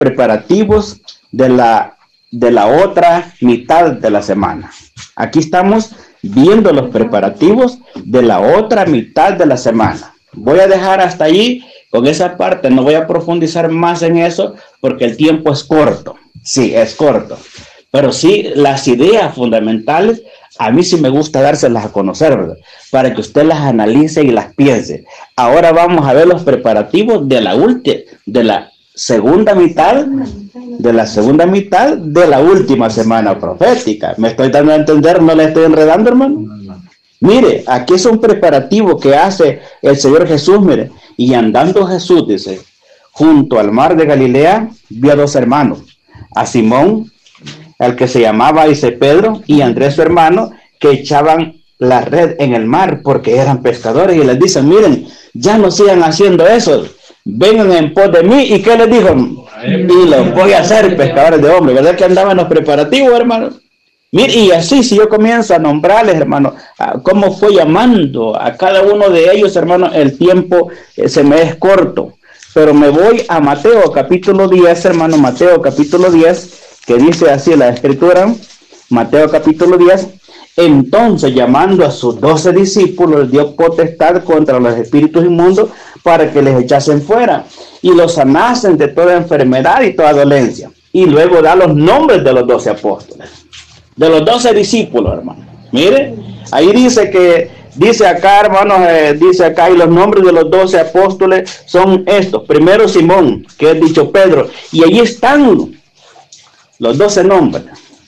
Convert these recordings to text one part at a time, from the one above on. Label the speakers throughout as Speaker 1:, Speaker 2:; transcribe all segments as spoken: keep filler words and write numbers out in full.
Speaker 1: preparativos de la, de la otra mitad de la semana. Aquí estamos viendo los preparativos de la otra mitad de la semana. Voy a dejar hasta allí con esa parte, no voy a profundizar más en eso porque el tiempo es corto. Sí, es corto. Pero sí, las ideas fundamentales, a mí sí me gusta dárselas a conocer, ¿verdad? Para que usted las analice y las piense. Ahora vamos a ver los preparativos de la última, de la segunda mitad, de la segunda mitad de la última semana profética. ¿Me estoy dando a entender? ¿No le estoy enredando, hermano? Mire, aquí es un preparativo que hace el Señor Jesús, mire. Y andando Jesús, dice, junto al mar de Galilea, vio a dos hermanos, a Simón, el que se llamaba, dice, Pedro, y Andrés su hermano, que echaban la red en el mar porque eran pescadores, y les dicen, miren, ya no sigan haciendo eso, vengan en pos de mí. ¿Y qué les dijo? Y los voy a hacer pescadores de hombres. ¿Verdad que andaban los preparativos, hermano? Mire, y así, si yo comienzo a nombrarles, hermano, cómo fue llamando a cada uno de ellos, hermano, el tiempo eh, se me es corto. Pero me voy a Mateo capítulo diez, hermano, Mateo capítulo diez, que dice así la escritura, Mateo capítulo diez, entonces llamando a sus doce discípulos, dio potestad contra los espíritus inmundos para que les echasen fuera y los sanasen de toda enfermedad y toda dolencia. Y luego da los nombres de los doce apóstoles, de los doce discípulos, hermano. Mire, ahí dice que, dice acá, hermanos, eh, dice acá, y los nombres de los doce apóstoles son estos. Primero Simón, que es dicho Pedro, y allí están los doce nombres.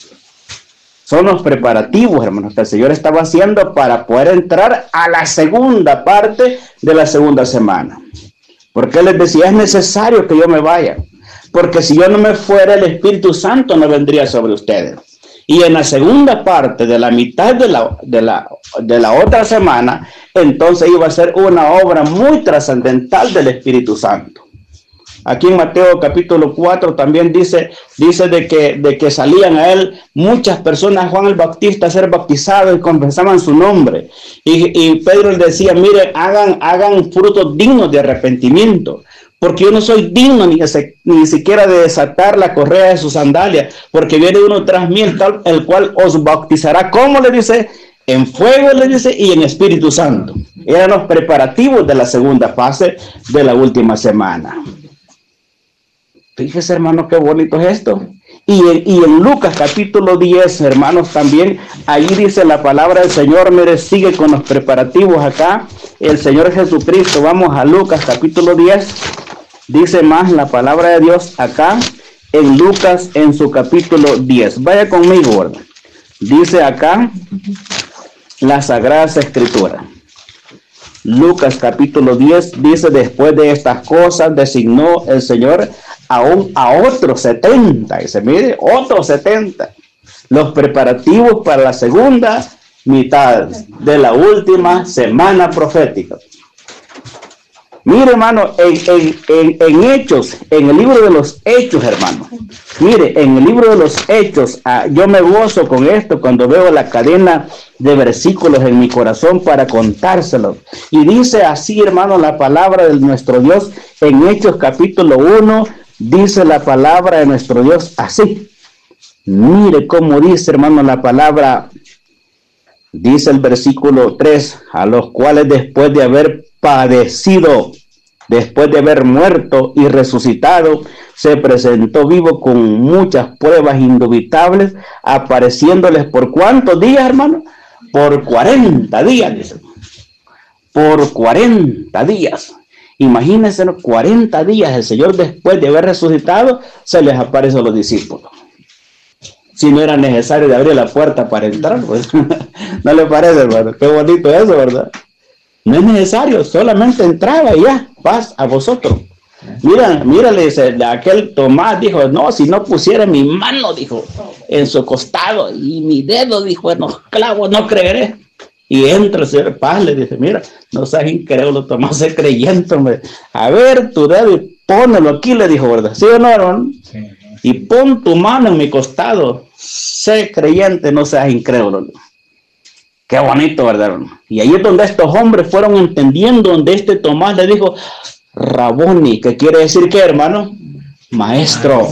Speaker 1: Son los preparativos, hermanos, que el Señor estaba haciendo para poder entrar a la segunda parte de la segunda semana. Porque Él les decía, es necesario que yo me vaya, porque si yo no me fuera, el Espíritu Santo no vendría sobre ustedes. Y en la segunda parte de la mitad de la, de la, de la otra semana, entonces iba a ser una obra muy trascendental del Espíritu Santo. Aquí en Mateo capítulo cuatro también dice, dice de, que, de que salían a él muchas personas, Juan el Bautista, a ser bautizados y confesaban su nombre. Y, y Pedro les decía, miren, hagan, hagan frutos dignos de arrepentimiento, porque yo no soy digno ni, ni siquiera de desatar la correa de sus sandalias, porque viene uno tras mí, el, tal, el cual os bautizará, ¿cómo le dice? En fuego, le dice, y en Espíritu Santo. Eran los preparativos de la segunda fase de la última semana. Fíjese, hermano, qué bonito es esto. Y en, y en Lucas capítulo diez, hermanos, también, ahí dice la palabra del Señor, mire, sigue con los preparativos acá, el Señor Jesucristo. Vamos a Lucas capítulo diez, dice más la palabra de Dios acá, en Lucas, en su capítulo diez. Vaya conmigo, ¿verdad? Dice acá, la Sagrada Escritura. Lucas capítulo diez, dice, después de estas cosas, designó el Señor aún a otros setenta, y se mire, otros setenta, los preparativos para la segunda mitad de la última semana profética. Mire, hermano, en, en, en, en Hechos, en el libro de los Hechos, hermano, mire, en el libro de los Hechos, ah, yo me gozo con esto cuando veo la cadena de versículos en mi corazón para contárselos. Y dice así, hermano, la palabra de nuestro Dios en Hechos capítulo uno, dice la palabra de nuestro Dios así. Mire cómo dice, hermano, la palabra, dice el versículo tres, a los cuales después de haber padecido, después de haber muerto y resucitado, se presentó vivo con muchas pruebas indubitables, apareciéndoles por ¿cuántos días, hermano? Por cuarenta días, dice. Por cuarenta días. Imagínense, cuarenta días el Señor, después de haber resucitado, se les aparece a los discípulos. Si no era necesario de abrir la puerta para entrar, pues, ¿no le parece, hermano? Qué bonito eso, ¿verdad? No es necesario, solamente entraba y ya, paz a vosotros. Mira, mírale, aquel Tomás dijo, no, si no pusiera mi mano, dijo, en su costado, y mi dedo, dijo, en los clavos, no creeré. Y entra el Señor, paz, le dice, mira, no seas incrédulo, Tomás, sé creyente, hombre. A ver, tu dedo y pónelo aquí, le dijo, ¿verdad? ¿Sí o no, hermano? Sí. Y pon tu mano en mi costado, sé creyente, no seas incrédulo. Qué bonito, ¿verdad, hermano? Y ahí es donde estos hombres fueron entendiendo, donde este Tomás le dijo, Raboni, que quiere decir, ¿qué, hermano? Maestro.